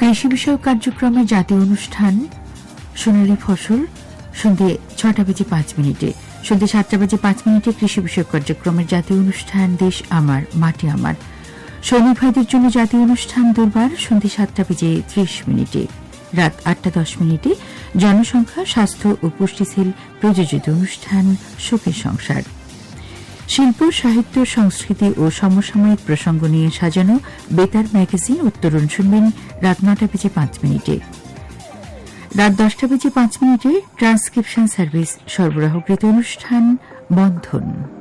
কৃষি বিষয়ক কার্যক্রমে জাতীয় অনুষ্ঠান সোনালী ফসল সন্ধ্যে 6:05। সন্ধ্যে 7:05 কৃষি বিষয়ক কার্যক্রমের জাতীয় অনুষ্ঠান দেশ আমার মাটি আমার। সৈনিক ভাইদের জন্য জাতীয় অনুষ্ঠান দুর্বার সন্ধ্যে 7:30। রাত 8:10 জনসংখ্যা স্বাস্থ্য ও পুষ্টি সেল প্রযোজিত অনুষ্ঠান সুখের সংসার। শিল্প সাহিত্য সংস্কৃতি ও সমসাময়িক প্রসঙ্গ নিয়ে সাজানো বেতার ম্যাগাজিন উত্তরণ শুনবেন রাত 9:05। রাত 10:05 ট্রান্সক্রিপশন সার্ভিস সরবরাহকৃত অনুষ্ঠান বন্ধন।